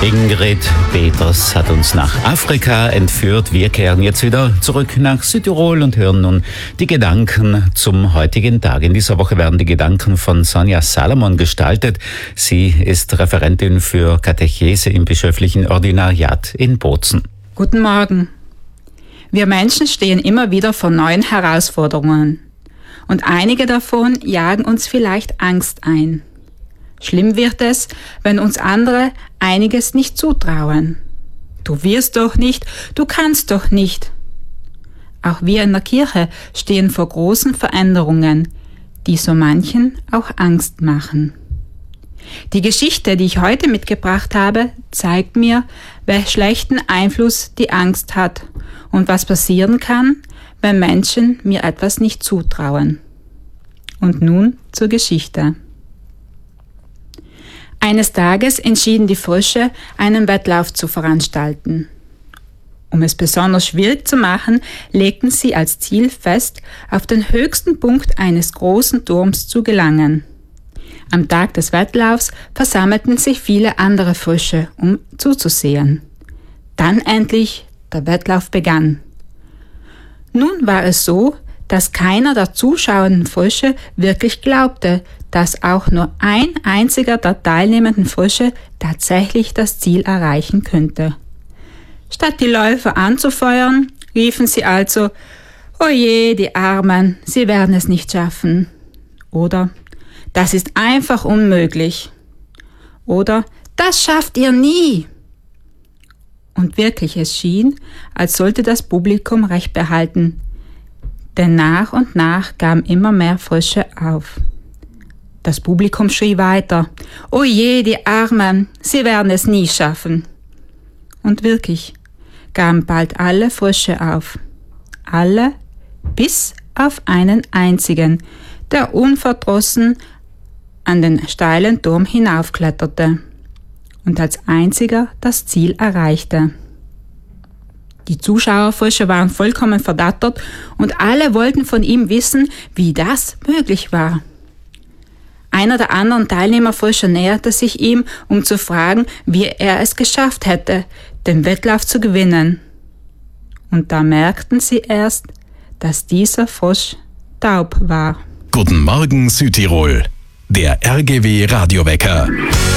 Ingrid Peters hat uns nach Afrika entführt. Wir kehren jetzt wieder zurück nach Südtirol und hören nun die Gedanken zum heutigen Tag. In dieser Woche werden die Gedanken von Sonja Salomon gestaltet. Sie ist Referentin für Katechese im bischöflichen Ordinariat in Bozen. Guten Morgen. Wir Menschen stehen immer wieder vor neuen Herausforderungen. Und einige davon jagen uns vielleicht Angst ein. Schlimm wird es, wenn uns andere einiges nicht zutrauen. Du wirst doch nicht, du kannst doch nicht. Auch wir in der Kirche stehen vor großen Veränderungen, die so manchen auch Angst machen. Die Geschichte, die ich heute mitgebracht habe, zeigt mir, welch schlechten Einfluss die Angst hat und was passieren kann, wenn Menschen mir etwas nicht zutrauen. Und nun zur Geschichte. Eines Tages entschieden die Frösche, einen Wettlauf zu veranstalten. Um es besonders schwierig zu machen, legten sie als Ziel fest, auf den höchsten Punkt eines großen Turms zu gelangen. Am Tag des Wettlaufs versammelten sich viele andere Frösche, um zuzusehen. Dann endlich der Wettlauf begann. Nun war es so, dass keiner der zuschauenden Frösche wirklich glaubte, dass auch nur ein einziger der teilnehmenden Frösche tatsächlich das Ziel erreichen könnte. Statt die Läufer anzufeuern, riefen sie also: „Oje, die Armen, sie werden es nicht schaffen." Oder „Das ist einfach unmöglich." Oder „Das schafft ihr nie." Und wirklich, es schien, als sollte das Publikum Recht behalten, denn nach und nach gaben immer mehr Frösche auf. Das Publikum schrie weiter: „Oh je, die Armen, sie werden es nie schaffen." Und wirklich gaben bald alle Frösche auf. Alle, bis auf einen einzigen, der unverdrossen an den steilen Turm hinaufkletterte und als einziger das Ziel erreichte. Die Zuschauerfrösche waren vollkommen verdattert und alle wollten von ihm wissen, wie das möglich war. Einer der anderen Teilnehmerfrösche näherte sich ihm, um zu fragen, wie er es geschafft hätte, den Wettlauf zu gewinnen. Und da merkten sie erst, dass dieser Frosch taub war. Guten Morgen Südtirol, der RGW Radiowecker.